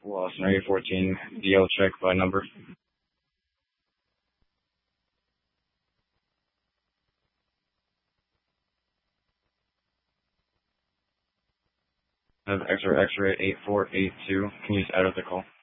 Lost in area 14. DL check by number. I have X-ray 8482. Can you just add up the call?